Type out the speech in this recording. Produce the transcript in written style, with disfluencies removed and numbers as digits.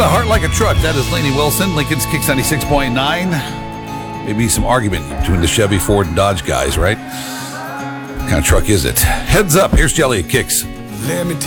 Heart Like a Truck. That is Lainey Wilson, Lincoln's Kicks 96.9. Maybe some argument between the Chevy, Ford, and Dodge guys, right? What kind of truck is it? Heads up. Here's Jelly at Kicks. Let me